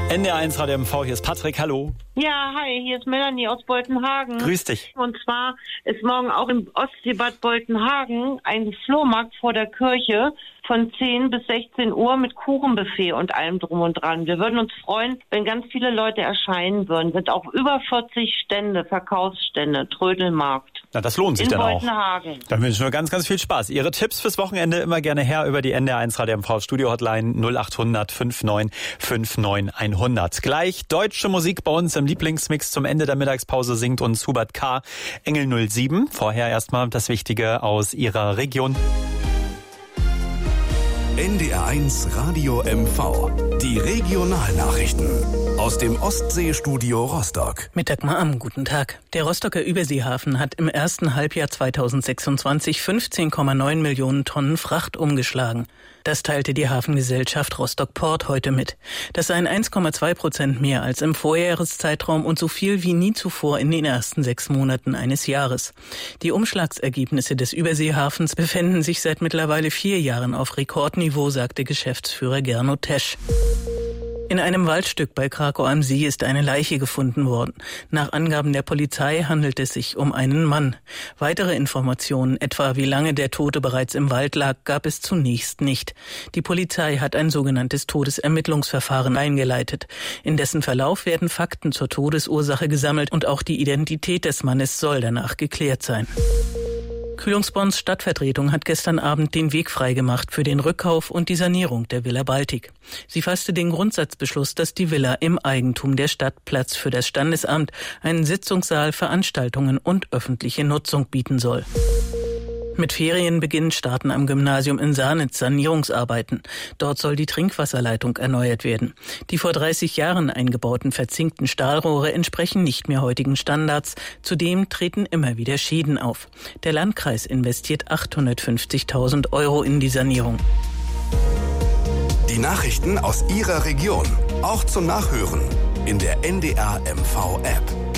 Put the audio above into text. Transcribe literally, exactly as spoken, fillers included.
N D R eins Radio M V, hier ist Patrick, hallo. Ja, hi, hier ist Melanie aus Boltenhagen. Grüß dich. Und zwar ist morgen auch im Ostseebad Boltenhagen ein Flohmarkt vor der Kirche von zehn bis sechzehn Uhr mit Kuchenbuffet und allem drum und dran. Wir würden uns freuen, wenn ganz viele Leute erscheinen würden. Sind auch über vierzig Stände, Verkaufsstände, Trödelmarkt. Na, das lohnt sich in dann auch. Boltenhagen. Dann wünschen wir ganz, ganz viel Spaß. Ihre Tipps fürs Wochenende immer gerne her über die N D R eins Radio M V Studio Hotline null acht hundert neunundfünfzig neunundfünfzig hundert. Gleich deutsche Musik bei uns im Lieblingsmix. Zum Ende der Mittagspause singt uns Hubert K. Engel null sieben. Vorher erstmal das Wichtige aus Ihrer Region. N D R eins Radio M V. Die Regionalnachrichten aus dem Ostseestudio Rostock. Mittag mal am guten Tag. Der Rostocker Überseehafen hat im ersten Halbjahr zweitausendsechsundzwanzig fünfzehn Komma neun Millionen Tonnen Fracht umgeschlagen. Das teilte die Hafengesellschaft Rostock Port heute mit. Das seien eins Komma zwei Prozent mehr als im Vorjahreszeitraum und so viel wie nie zuvor in den ersten sechs Monaten eines Jahres. Die Umschlagsergebnisse des Überseehafens befinden sich seit mittlerweile vier Jahren auf Rekordniveau, sagte Geschäftsführer Gernot Tesch. In einem Waldstück bei Krakow am See ist eine Leiche gefunden worden. Nach Angaben der Polizei handelt es sich um einen Mann. Weitere Informationen, etwa wie lange der Tote bereits im Wald lag, gab es zunächst nicht. Die Polizei hat ein sogenanntes Todesermittlungsverfahren eingeleitet. In dessen Verlauf werden Fakten zur Todesursache gesammelt und auch die Identität des Mannes soll danach geklärt sein. Kühlungsborns Stadtvertretung hat gestern Abend den Weg freigemacht für den Rückkauf und die Sanierung der Villa Baltic. Sie fasste den Grundsatzbeschluss, dass die Villa im Eigentum der Stadt Platz für das Standesamt, einen Sitzungssaal, Veranstaltungen und öffentliche Nutzung bieten soll. Mit Ferienbeginn starten am Gymnasium in Sarnitz Sanierungsarbeiten. Dort soll die Trinkwasserleitung erneuert werden. Die vor dreißig Jahren eingebauten verzinkten Stahlrohre entsprechen nicht mehr heutigen Standards. Zudem treten immer wieder Schäden auf. Der Landkreis investiert achthundertfünfzigtausend Euro in die Sanierung. Die Nachrichten aus Ihrer Region, auch zum Nachhören in der N D R M V App.